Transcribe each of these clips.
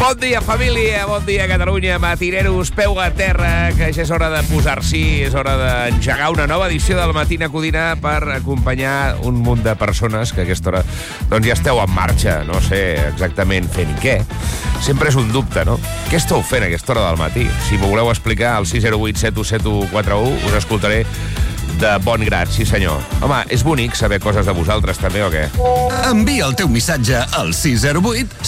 Bon dia, família, bon dia, Catalunya, matineros, peu a terra, que ja és hora de posar-s'hi, és hora d'engegar una nova edició del Matina Codina per acompanyar un munt de persones que a aquesta hora doncs ja esteu en marxa, no sé exactament fent què. Sempre és un dubte, no? Què esteu fent a aquesta hora del matí? Si m'ho voleu explicar al 608 717141, us escoltaré de bon grat, sí senyor. Home, és bonic saber coses de vosaltres també, o què? Envia el teu missatge al 608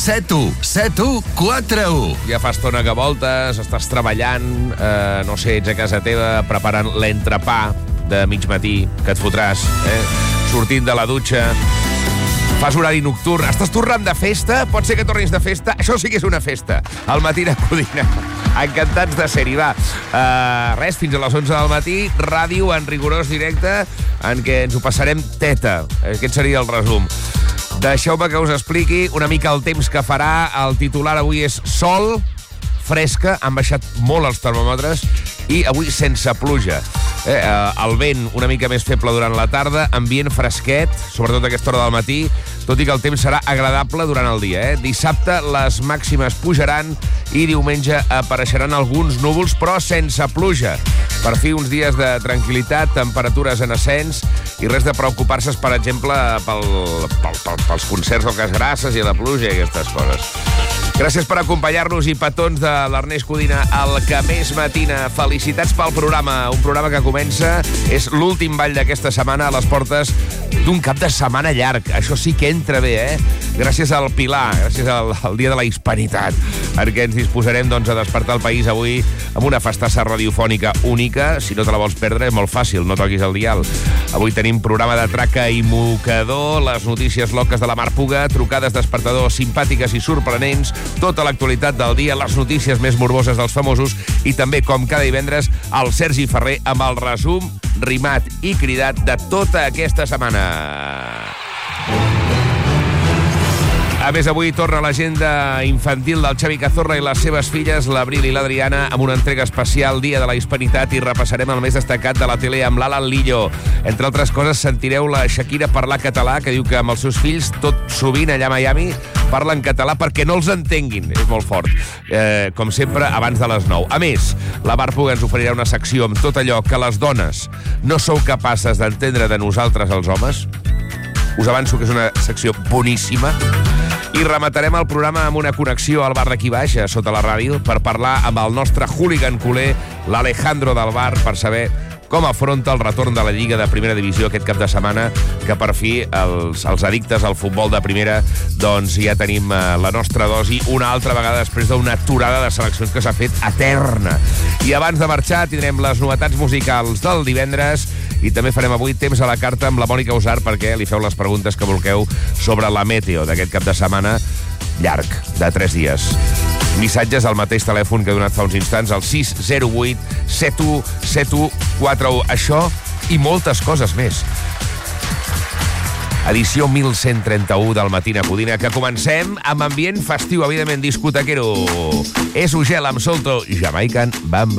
717141. Ja fa estona que voltes, estàs treballant, no sé, ets a casa teva preparant l'entrepà de mig matí, que et fotràs, sortint de la dutxa. Fas horari nocturn, estàs tornant de festa? Pot ser que tornis de festa? Això sí que és una festa. Al Matina Codina. Encantats de ser-hi, va. Res, fins a les 11 del matí, ràdio en rigorós directe, en què ens ho passarem teta. Aquest seria el resum. Deixeu-me que us expliqui una mica el temps que farà. El titular avui és sol, fresca, han baixat molt els termòmetres, i avui sense pluja. El vent una mica més feble durant la tarda, ambient fresquet, sobretot a aquesta hora del matí, tot i que el temps serà agradable durant el dia. Dissabte les màximes pujaran i diumenge apareixeran alguns núvols, però sense pluja. Per fi uns dies de tranquil·litat, temperatures en ascens i res de preocupar-se, per exemple, pels concerts del Cas Grasses i la pluja i aquestes coses. Gràcies per acompanyar-nos i petons de l'Ernest Codina, el que més matina. Felicitats pel programa, un programa que comença, és l'últim ball d'aquesta setmana a les portes d'un cap de setmana llarg. Això sí que entra bé, Gràcies al Pilar, gràcies al Dia de la Hispanitat, perquè ens disposarem doncs, a despertar el país avui amb una festassa radiofònica única. Si no te la vols perdre, és molt fàcil, no toquis el dial. Avui tenim programa de traca i mocador, les notícies loques de la Mar Puga, trucades despertador simpàtiques i sorprenents, tota l'actualitat del dia, les notícies més morboses dels famosos i també, com cada divendres, el Sergi Ferrer amb el resum rimat i cridat de tota aquesta setmana. A més, avui torna l'agenda infantil del Xavi Cazorla i les seves filles, l'Abril i l'Adriana, amb una entrega especial Dia de la Hispanitat, i repassarem el més destacat de la tele amb l'Alan Lillo. Entre altres coses, sentireu la Shakira parlar català, que diu que amb els seus fills, tot sovint allà a Miami, parlen català perquè no els entenguin. És molt fort. Com sempre, abans de les 9. A més, la Mar Puga ens oferirà una secció amb tot allò que les dones no sou capaces d'entendre de nosaltres, els homes. Us avanço que és una secció boníssima. I rematarem el programa amb una connexió al bar d'aquí baix, sota la ràdio, per parlar amb el nostre hooligan culer, l'Alejandro del bar, per saber com afronta el retorn de la Lliga de Primera Divisió aquest cap de setmana, que per fi els addictes al futbol de primera doncs ja tenim la nostra dosi una altra vegada després d'una aturada de seleccions que s'ha fet eterna. I abans de marxar tindrem les novetats musicals del divendres i també farem avui temps a la carta amb la Mònica Usar perquè li feu les preguntes que vulgueu sobre la meteo d'aquest cap de setmana llarg, de 3 dies. Missatges al mateix telèfon que he donat fa uns instants, al 608 717141. Això i moltes coses més. Edició 1131 del Matina Codina, que comencem amb ambient festiu, evidentment discotequero. És Ugel amb Solto, Jamaican Bam Bam.